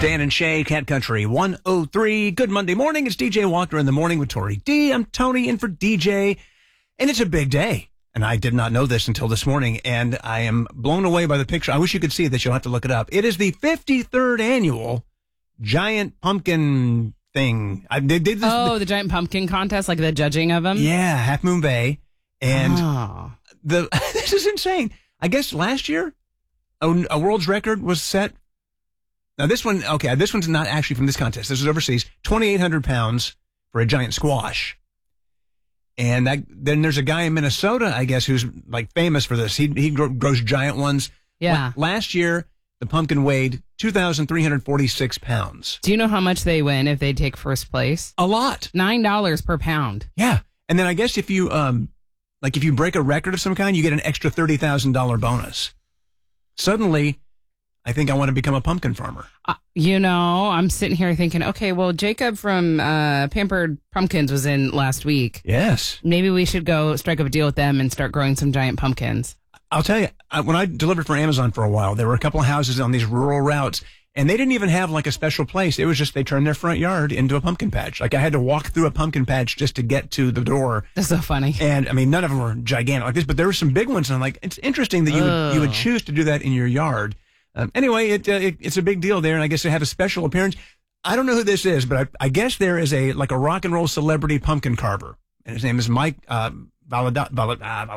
Dan and Shay, Cat Country 103. Good Monday morning. It's DJ Walker in the morning with Tori D. I'm Tony in for DJ, and it's a big day. And I did not know this until this morning, and I am blown away by the picture. I wish you could see this. You'll have to look it up. It is the 53rd annual Giant Pumpkin thing. They did this. Oh, the Giant Pumpkin contest, like the judging of them? Yeah, Half Moon Bay. And this is insane. I guess last year, a world's record was set. Now, this one's not actually from this contest. This is overseas. 2,800 pounds for a giant squash. And then there's a guy in Minnesota, I guess, who's like famous for this. He grows giant ones. Yeah. Last year, the pumpkin weighed 2,346 pounds. Do you know how much they win if they take first place? A lot. $9 per pound. Yeah. And then I guess if you if you break a record of some kind, you get an extra $30,000 bonus. Suddenly, I think I want to become a pumpkin farmer. I'm sitting here thinking, okay, well, Jacob from Pampered Pumpkins was in last week. Yes. Maybe we should go strike up a deal with them and start growing some giant pumpkins. I'll tell you, when I delivered for Amazon for a while, there were a couple of houses on these rural routes, and they didn't even have like a special place. It was just they turned their front yard into a pumpkin patch. Like I had to walk through a pumpkin patch just to get to the door. That's so funny. And I mean, none of them were gigantic like this, but there were some big ones. And I'm like, it's interesting that you would choose to do that in your yard. Anyway, it's a big deal there, and I guess they have a special appearance. I don't know who this is, but I guess there is a rock and roll celebrity pumpkin carver, and his name is Mike Valadao.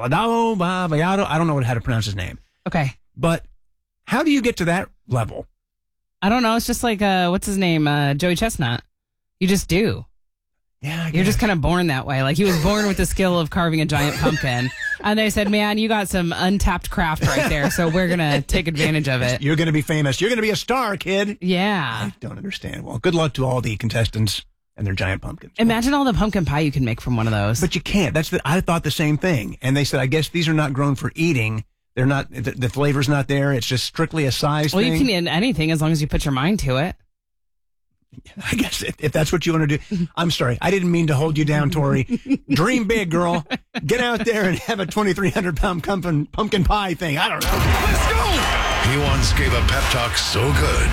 I don't know how to pronounce his name. Okay, but how do you get to that level? I don't know. It's just like what's his name, Joey Chestnut. You just do. Yeah, you're just kind of born that way. Like he was born with the skill of carving a giant pumpkin. And they said, man, you got some untapped craft right there, so we're going to take advantage of it. You're going to be famous. You're going to be a star, kid. Yeah. I don't understand. Well, good luck to all the contestants and their giant pumpkins. Imagine all the pumpkin pie you can make from one of those. But you can't. I thought the same thing. And they said, I guess these are not grown for eating. They're not, the flavor's not there. It's just strictly a size thing. Well, you can eat anything as long as you put your mind to it. I guess if that's what you want to do. I'm sorry. I didn't mean to hold you down, Tori. Dream big, girl. Get out there and have a 2,300-pound pumpkin pie thing. I don't know. Let's go! He once gave a pep talk so good,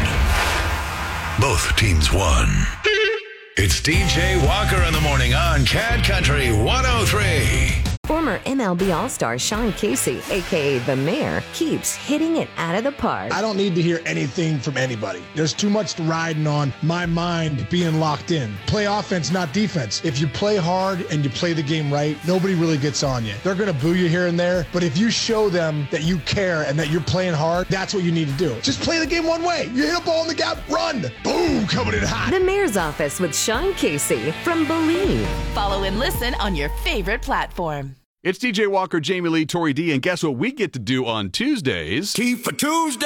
both teams won. It's DJ Walker in the morning on Cat Country 103. Former MLB All-Star Sean Casey, a.k.a. The Mayor, keeps hitting it out of the park. I don't need to hear anything from anybody. There's too much riding on my mind being locked in. Play offense, not defense. If you play hard and you play the game right, nobody really gets on you. They're going to boo you here and there, but if you show them that you care and that you're playing hard, that's what you need to do. Just play the game one way. You hit a ball in the gap, run. Boom, coming in hot. The Mayor's Office with Sean Casey from Believe. Follow and listen on your favorite platform. It's DJ Walker, Jamie Lee, Tori D, and guess what we get to do on Tuesdays? Tea for Tuesday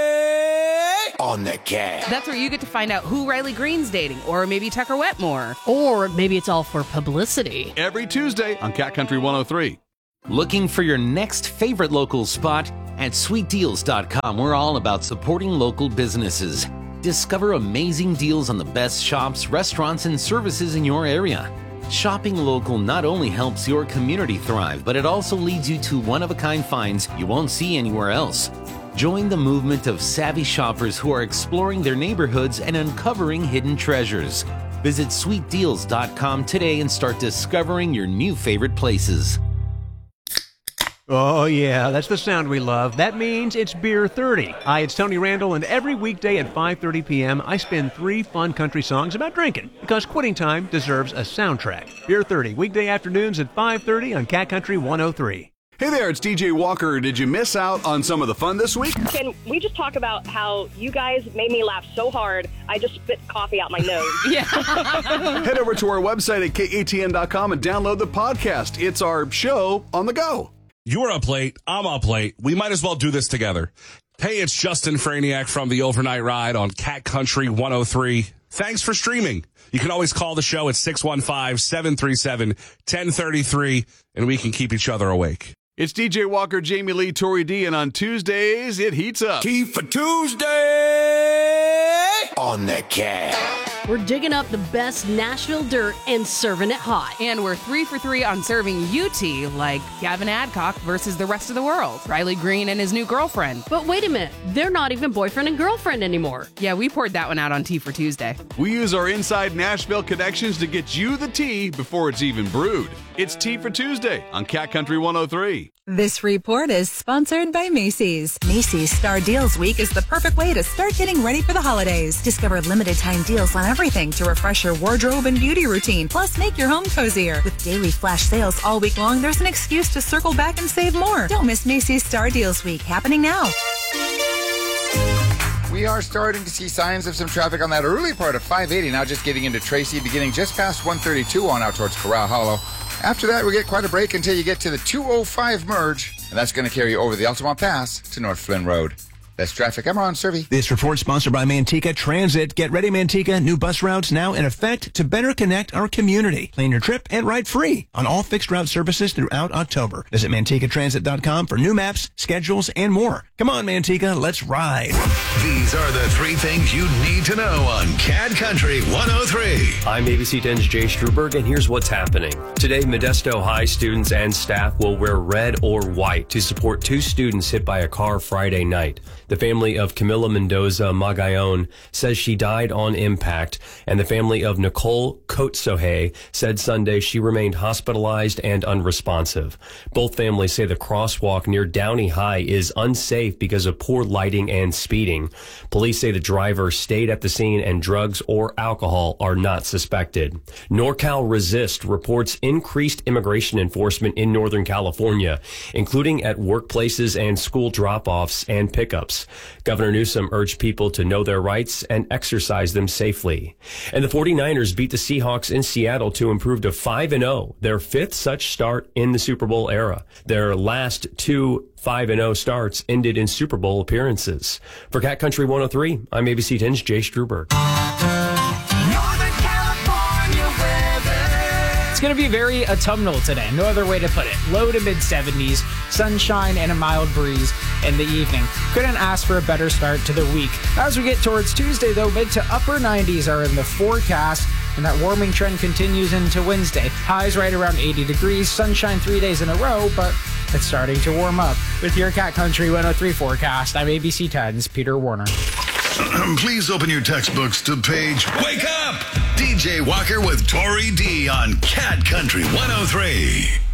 on the Cat. That's where you get to find out who Riley Green's dating, or maybe Tucker Wetmore. Or maybe it's all for publicity. Every Tuesday on Cat Country 103. Looking for your next favorite local spot? At sweetdeals.com, we're all about supporting local businesses. Discover amazing deals on the best shops, restaurants, and services in your area. Shopping local not only helps your community thrive, but it also leads you to one-of-a-kind finds you won't see anywhere else. Join the movement of savvy shoppers who are exploring their neighborhoods and uncovering hidden treasures. Visit sweetdeals.com today and start discovering your new favorite places. Oh, yeah, that's the sound we love. That means it's Beer 30. Hi, it's Tony Randall, and every weekday at 5:30 p.m., I spin 3 fun country songs about drinking, because quitting time deserves a soundtrack. Beer 30, weekday afternoons at 5:30 on Cat Country 103. Hey there, it's DJ Walker. Did you miss out on some of the fun this week? Can we just talk about how you guys made me laugh so hard, I just spit coffee out my nose? Yeah. Head over to our website at katn.com and download the podcast. It's our show on the go. You're up late. I'm up late. We might as well do this together. Hey, it's Justin Franiak from the Overnight Ride on Cat Country 103. Thanks for streaming. You can always call the show at 615-737-1033, and we can keep each other awake. It's DJ Walker, Jamie Lee, Tori D, and on Tuesdays, it heats up. Tea for Tuesday on the Cat. We're digging up the best Nashville dirt and serving it hot. And we're 3 for 3 on serving UT, like Gavin Adcock versus the rest of the world, Riley Green and his new girlfriend. But wait a minute, they're not even boyfriend and girlfriend anymore. Yeah, we poured that one out on Tea for Tuesday. We use our inside Nashville connections to get you the tea before it's even brewed. It's Tea for Tuesday on Cat Country 103. This report is sponsored by Macy's. Macy's Star Deals Week is the perfect way to start getting ready for the holidays. Discover limited time deals on everything to refresh your wardrobe and beauty routine, plus make your home cozier. With daily flash sales all week long, there's an excuse to circle back and save more. Don't miss Macy's Star Deals Week, happening now. We are starting to see signs of some traffic on that early part of 580, now just getting into Tracy, beginning just past 132 on out towards Corral Hollow. After that, we get quite a break until you get to the 205 merge, and that's going to carry you over the Altamont Pass to North Flynn Road. That's traffic. I'm Ron Servey. This report sponsored by Manteca Transit. Get ready, Manteca. New bus routes now in effect to better connect our community. Plan your trip and ride free on all fixed route services throughout October. Visit MantecaTransit.com for new maps, schedules, and more. Come on, Manteca. Let's ride. These are the 3 things you need to know on Cat Country 103. I'm ABC 10's Jay Struberg, and here's what's happening. Today, Modesto High students and staff will wear red or white to support 2 students hit by a car Friday night. The family of Camila Mendoza Magayon says she died on impact, and the family of Nicole Kotsohe said Sunday she remained hospitalized and unresponsive. Both families say the crosswalk near Downey High is unsafe because of poor lighting and speeding. Police say the driver stayed at the scene and drugs or alcohol are not suspected. NorCal Resist reports increased immigration enforcement in Northern California, including at workplaces and school drop-offs and pickups. Governor Newsom urged people to know their rights and exercise them safely. And the 49ers beat the Seahawks in Seattle to improve to 5-0, their 5th such start in the Super Bowl era. Their last 2 5-0 starts ended in Super Bowl appearances. For Cat Country 103, I'm ABC 10's Jay Struberg. It's going to be very autumnal today. No other way to put it. Low to mid-70s, sunshine, and a mild breeze in the evening. Couldn't ask for a better start to the week. As we get towards Tuesday, though, mid to upper 90s are in the forecast, and that warming trend continues into Wednesday. Highs right around 80 degrees, sunshine 3 days in a row, but it's starting to warm up. With your Cat Country 103 forecast, I'm ABC 10's Peter Warner. Please open your textbooks to page Wake Up! DJ Walker with Tori D on Cat Country 103.